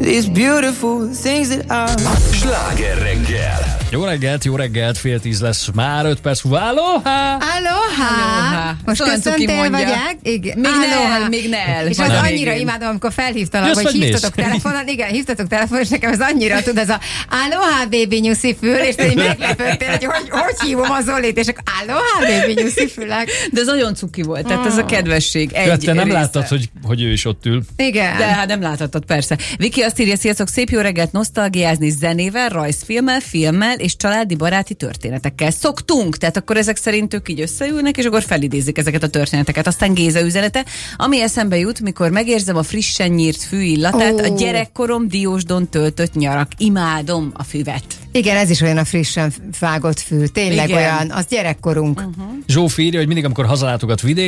these beautiful things that are. Sláger reggel. Jó reggelt, 9:30 lesz már, 5 perc múlva. Aloha! Most köszöntél vagy? Igen. Még ne. És az annyira imádom, amikor felhívtalak, vagy hívtatok telefonon. Igen, hívtatok telefonon, és nekem ez annyira tud, ez a Aloha baby nyuszi fül, és te így meglepődtél, hogy hívom a Zolit, és akkor Aloha baby nyuszi fülek. De ez nagyon cuki volt, tehát ez a kedvesség. Te nem láttad, hogy ő is ott ül. Igen. De hát nem láthattad, persze. Viki azt írja, sziasztok, szép jó reggelt, nosztalgiázni zenével, rajzfilmmel, filmmel és családi baráti történetekkel szoktunk. Tehát akkor ezek szerint ők így összeülnek, és akkor felidézik ezeket a történeteket. Aztán Géza üzenete, ami eszembe jut, mikor megérzem a frissen nyírt fűillatát, a gyerekkorom Diósdon töltött nyarak. Imádom a füvet. Igen, ez is olyan a frissen vágott fű. Tényleg Igen. olyan, az gyerekkorunk. Zsófi írja, hogy mindig, amikor hazalátogat vidék,